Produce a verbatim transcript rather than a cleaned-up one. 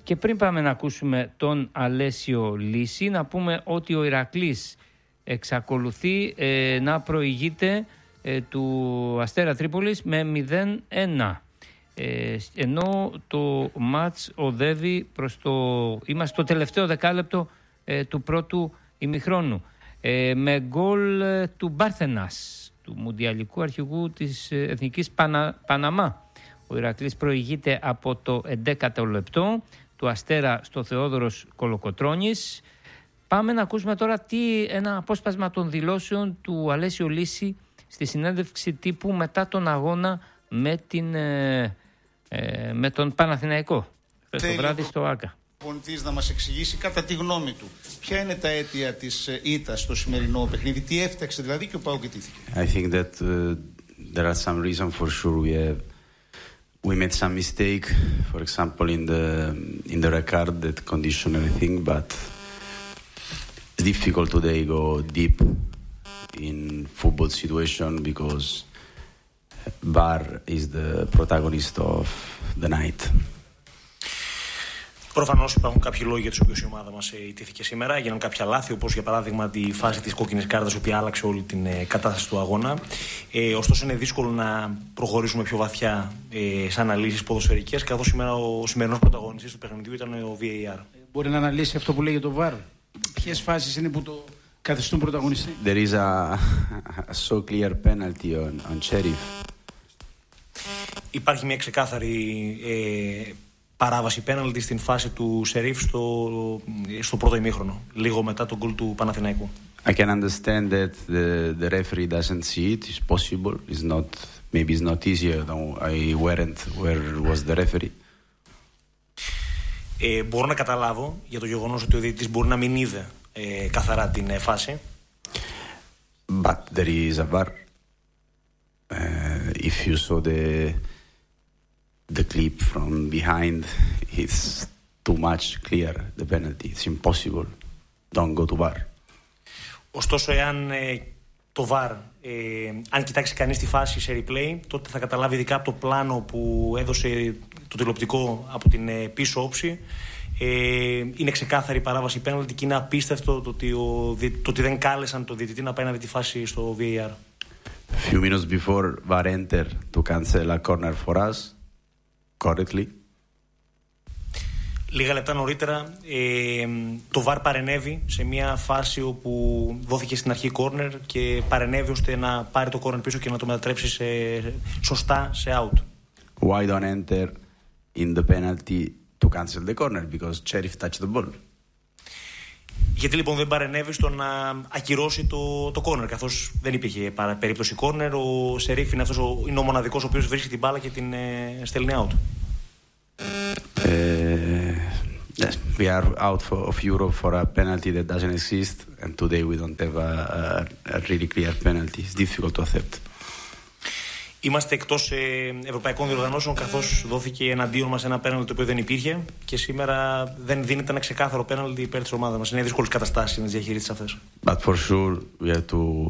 Και πριν πάμε να ακούσουμε τον Αλέσιο Λύση, να πούμε ότι ο Ηρακλής εξακολουθεί ε, να προηγείται ε, του Αστέρα Τρίπολης με μηδέν ένα. Ε, ενώ το μάτς οδεύει προς το... Είμαστε στο τελευταίο δεκάλεπτο ε, του πρώτου ημιχρόνου. Ε, με γκολ ε, του Μπάρθενας, του μουντιαλικού αρχηγού της ε, Εθνικής Πανα, Παναμά. Ο Ηρακλής προηγείται από το ενδέκατο λεπτό του Αστέρα στο Θεόδωρος Κολοκοτρώνης. Πάμε να ακούσουμε τώρα τι, ένα απόσπασμα των δηλώσεων του Αλέσιο Λύση στη συνέντευξη τύπου μετά τον αγώνα με, την, ε, ε, με τον Παναθηναϊκό το βράδυ στο ΆΚΑ. Πονητής να μας εξηγήσει κατά τη γνώμη του ποια είναι τα αίτια της ήττας στο σημερινό παιχνίδι, τι έφταξε δηλαδή και ο ΠΑΟΚ ιτήθηκε. I think that uh, there are some reason for sure we have we made some mistake, for example in the in the record that condition everything, but it's difficult today go deep in football situation because V A R is the protagonist of the night. Προφανώς υπάρχουν κάποιοι λόγοι για τους οποίους η ομάδα μας ιτήθηκε σήμερα. Έγιναν κάποια λάθη, όπως για παράδειγμα τη φάση της κόκκινης κάρτας, η οποία άλλαξε όλη την ε, κατάσταση του αγώνα. Ε, ωστόσο, είναι δύσκολο να προχωρήσουμε πιο βαθιά ε, σε αναλύσεις ποδοσφαιρικές, καθώς σήμερα ο σημερινός πρωταγωνιστής του παιχνιδιού ήταν ο βι έι αρ. Μπορεί να αναλύσει αυτό που λέγει το βι έι αρ. Ποιες φάσεις είναι που το καθιστούν πρωταγωνιστή? There is a, a so clear penalty on, on Sheriff. Υπάρχει μια ξεκάθαρη ε, παράβαση πέναλτι στην φάση του Σερίφ στο, στο πρώτο ημίχρονο, λίγο μετά τον γκολ του Παναθηναϊκού. I can understand that the, the referee doesn't see it. It's possible. It's not, maybe it's not easier than I weren't where was the referee. Ε, μπορώ να καταλάβω για το γεγονός ότι ο διαιτητής μπορεί να μην είδε ε, καθαρά την ε, φάση. But there is a V A R. Uh, if you saw the the clip from behind, it's too much clear, the penalty. It's impossible. Don't go to V A R. Ωστόσο, εάν ε, το βι έι αρ, ε, αν κοιτάξει κανείς τη φάση σε replay, τότε θα καταλάβει, ειδικά από το πλάνο που έδωσε το τηλεοπτικό από την ε, πίσω όψη, ε, είναι ξεκάθαρη παράβαση πέναλτι και είναι απίστευτο το ότι, ο, το ότι δεν κάλεσαν το διαιτητή να πάει να δει τη φάση στο βι έι αρ. A few minutes before V A R entered to cancel a corner for us, correctly. Λίγα λεπτά νωρίτερα ε, το βι έι αρ παρενέβη σε μια φάση όπου δόθηκε στην αρχή corner και παρενέβη ώστε να πάρει το corner πίσω και να το μετατρέψει σε, σωστά σε out. Why don't enter in the penalty to cancel the corner? Because Sheriff touched the ball. Γιατί λοιπόν δεν παρενέβη στο να ακυρώσει το, το corner, καθώς δεν υπήρχε περίπτωση corner. Ο Σερίφ είναι, αυτός ο, είναι ο μοναδικός ο οποίος βρίσκει την μπάλα και την ε, στέλνει out. Uh, yes, we are out for, of Europe for a penalty that doesn't exist, and today we don't have a, a, a really clear penalty. It's difficult to accept. Είμαστε εκτός ε, ευρωπαϊκών διοργανώσεων, καθώς δόθηκε εναντίον μας ένα πέναλτι το οποίο δεν υπήρχε και σήμερα δεν δίνεται ένα ξεκάθαρο πέναλτι υπέρ της ομάδας μας. Είναι δύσκολες καταστάσεις να τις διαχειριστείς αυτές. But for sure we have to